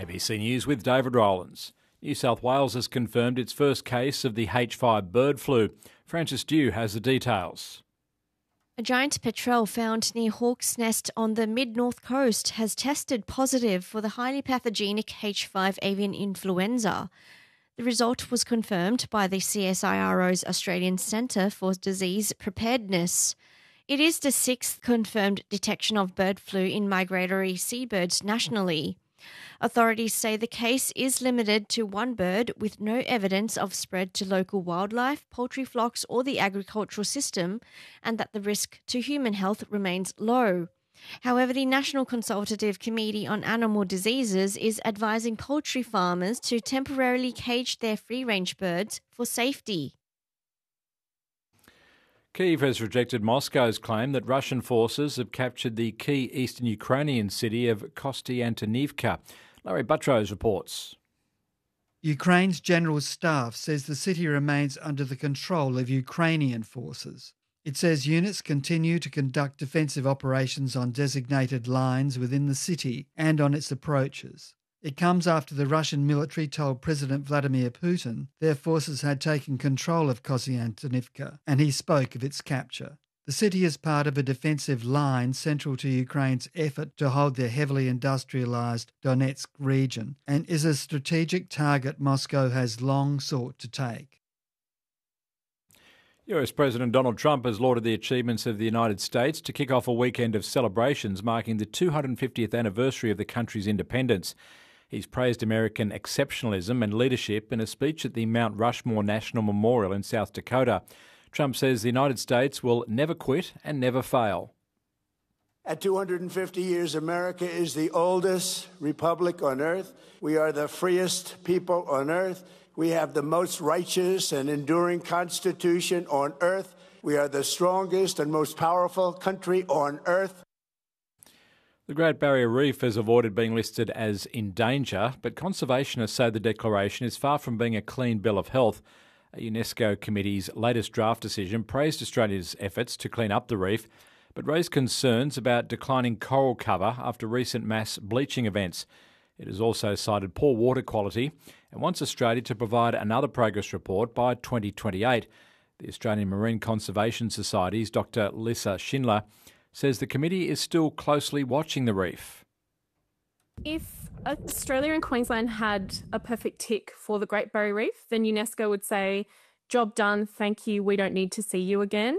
ABC News with David Rowlands. New South Wales has confirmed its first case of the H5 bird flu. Francis Dew has the details. A giant petrel found near Hawke's Nest on the mid-north coast has tested positive for the highly pathogenic H5 avian influenza. The result was confirmed by the CSIRO's Australian Centre for Disease Preparedness. It is the sixth confirmed detection of bird flu in migratory seabirds nationally. Authorities say the case is limited to one bird with no evidence of spread to local wildlife, poultry flocks or the agricultural system, and that the risk to human health remains low. However, the National Consultative Committee on Animal Diseases is advising poultry farmers to temporarily cage their free-range birds for safety. Kyiv has rejected Moscow's claim that Russian forces have captured the key eastern Ukrainian city of Kostiantynivka. Larry Buttrose reports. Ukraine's General Staff says the city remains under the control of Ukrainian forces. It says units continue to conduct defensive operations on designated lines within the city and on its approaches. It comes after the Russian military told President Vladimir Putin their forces had taken control of Kostiantynivka, and he spoke of its capture. The city is part of a defensive line central to Ukraine's effort to hold their heavily industrialised Donetsk region and is a strategic target Moscow has long sought to take. US President Donald Trump has lauded the achievements of the United States to kick off a weekend of celebrations marking the 250th anniversary of the country's independence. He's praised American exceptionalism and leadership in a speech at the Mount Rushmore National Memorial in South Dakota. Trump says the United States will never quit and never fail. At 250 years, America is the oldest republic on earth. We are the freest people on earth. We have the most righteous and enduring constitution on earth. We are the strongest and most powerful country on earth. The Great Barrier Reef has avoided being listed as in danger, but conservationists say the declaration is far from being a clean bill of health. A UNESCO committee's latest draft decision praised Australia's efforts to clean up the reef, but raised concerns about declining coral cover after recent mass bleaching events. It has also cited poor water quality and wants Australia to provide another progress report by 2028. The Australian Marine Conservation Society's Dr. Lisa Schindler says the committee is still closely watching the reef. If Australia and Queensland had a perfect tick for the Great Barrier Reef, then UNESCO would say, job done, thank you, we don't need to see you again.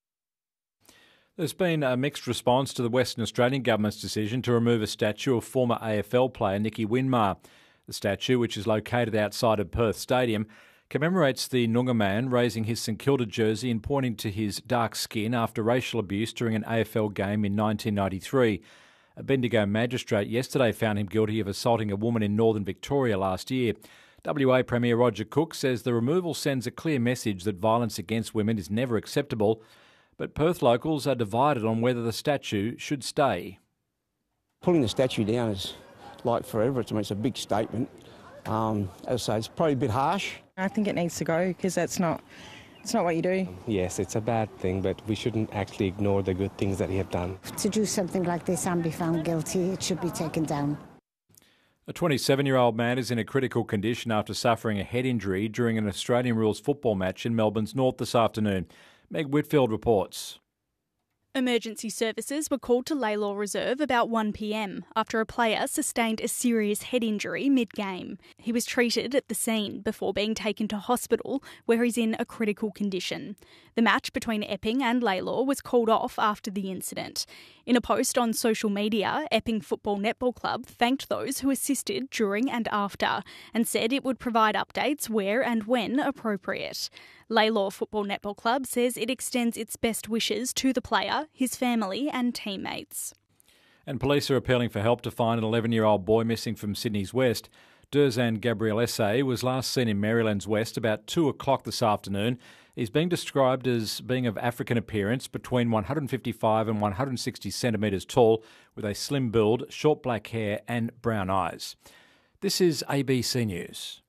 There's been a mixed response to the Western Australian Government's decision to remove a statue of former AFL player Nicky Winmar. The statue, which is located outside of Perth Stadium, commemorates the Noongar man raising his St Kilda jersey and pointing to his dark skin after racial abuse during an AFL game in 1993. A Bendigo magistrate yesterday found him guilty of assaulting a woman in northern Victoria last year. WA Premier Roger Cook says the removal sends a clear message that violence against women is never acceptable, but Perth locals are divided on whether the statue should stay. Pulling the statue down is like forever. It's a big statement. As I say, it's probably a bit harsh. I think it needs to go because it's not what you do. Yes, it's a bad thing, but we shouldn't actually ignore the good things that he have done. To do something like this and be found guilty, it should be taken down. A 27-year-old man is in a critical condition after suffering a head injury during an Australian rules football match in Melbourne's north this afternoon. Meg Whitfield reports. Emergency services were called to Laylaw Reserve about 1 p.m. after a player sustained a serious head injury mid-game. He was treated at the scene before being taken to hospital where he's in a critical condition. The match between Epping and Laylaw was called off after the incident. In a post on social media, Epping Football Netball Club thanked those who assisted during and after and said it would provide updates where and when appropriate. Laylaw Football Netball Club says it extends its best wishes to the player, his family and teammates. And police are appealing for help to find an 11-year-old boy missing from Sydney's west. Durzan Gabrielesse was last seen in Maryland's west about 2 o'clock this afternoon. He's being described as being of African appearance, between 155 and 160 centimetres tall, with a slim build, short black hair and brown eyes. This is ABC News.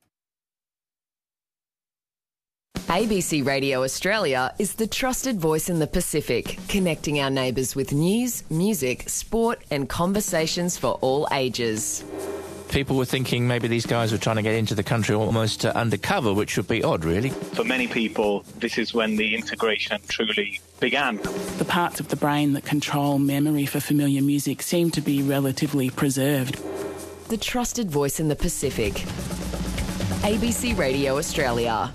ABC Radio Australia is the trusted voice in the Pacific, connecting our neighbours with news, music, sport and conversations for all ages. people were thinking maybe these guys were trying to get into the country almost undercover, which would be odd, really. For many people, this is when the integration truly began. The parts of the brain that control memory for familiar music seem to be relatively preserved. The trusted voice in the Pacific. ABC Radio Australia.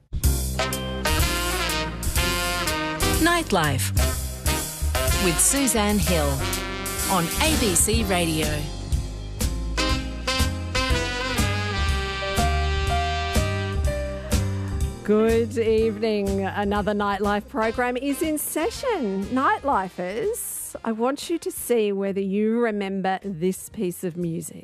Nightlife with Suzanne Hill on ABC Radio. Good evening. Another Nightlife program is in session. Nightlifers, I want you to see whether you remember this piece of music.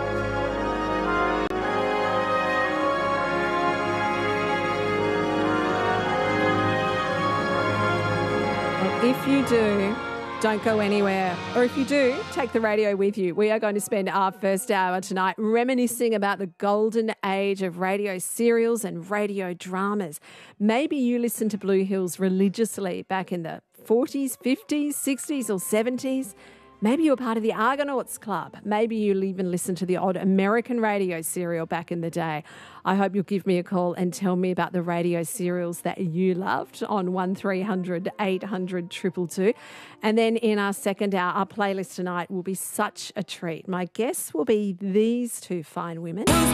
If you do, don't go anywhere. Or if you do, take the radio with you. We are going to spend our first hour tonight reminiscing about the golden age of radio serials and radio dramas. Maybe you listened to Blue Hills religiously back in the 40s, 50s, 60s or 70s. Maybe you were part of the Argonauts Club. Maybe you'll even listen to the odd American radio serial back in the day. I hope you'll give me a call and tell me about the radio serials that you loved on 1300 800 222. And then in our second hour, our playlist tonight will be such a treat. My guests will be these two fine women.